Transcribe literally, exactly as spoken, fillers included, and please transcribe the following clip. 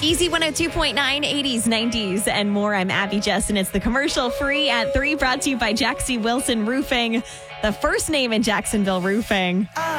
Easy one oh two point nine, eighties, nineties, and more. I'm Abby Jess, and it's the commercial free at three, brought to you by Jack C. Wilson Roofing, the first name in Jacksonville roofing.